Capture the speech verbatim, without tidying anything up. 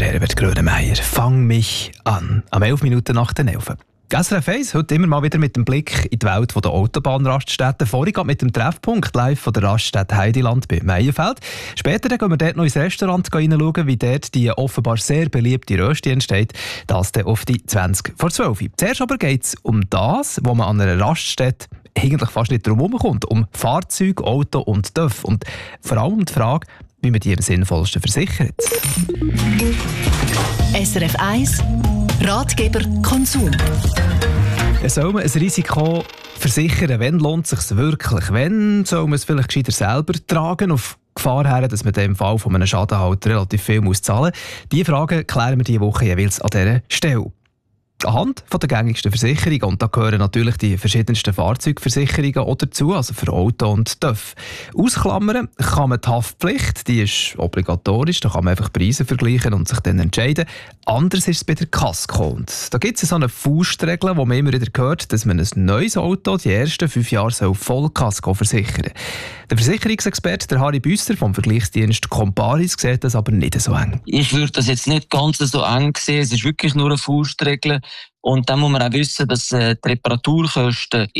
der Herbert Grönemeyer. Fang mich an. Am elf Minuten nach den elf. S R F eins, heute immer mal wieder mit dem Blick in die Welt der Autobahnraststätten. Vorhin geht mit dem Treffpunkt live von der Raststätte Heideland bei Meienfeld. Später dann gehen wir dort noch ins Restaurant reinschauen, wie dort die offenbar sehr beliebte Rösti entsteht. Das dann auf die zwanzig vor zwölf. Zuerst aber geht es um das, wo man an einer Raststätte eigentlich fast nicht drum herumkommt. Um Fahrzeug, Auto und T Ü V. Und vor allem um die Frage, wie man die am sinnvollsten versichert. S R F eins Ratgeber Konsum. Soll man ein Risiko versichern? Wenn lohnt es sich wirklich? Wenn soll man es vielleicht gescheiter selber tragen? Auf Gefahr her, dass man im Fall von einem Schaden halt relativ viel muss zahlen muss. Diese Fragen klären wir diese Woche jeweils an dieser Stelle. Anhand von der gängigsten Versicherungen, und da gehören natürlich die verschiedensten Fahrzeugversicherungen auch dazu, also für Auto und T Ü V. Ausklammern kann man die Haftpflicht, die ist obligatorisch, da kann man einfach Preise vergleichen und sich dann entscheiden. Anders ist es bei der Kasko. Und da gibt es so eine Faustregel, wo man immer wieder hört, dass man ein neues Auto die ersten fünf Jahre soll voll Kasko versichern soll. Der Versicherungsexperte der Harry Büsser vom Vergleichsdienst Comparis sieht das aber nicht so eng. Ich würde das jetzt nicht ganz so eng sehen, es ist wirklich nur eine Faustregel. Und dann muss man auch wissen, dass äh, die Reparaturkosten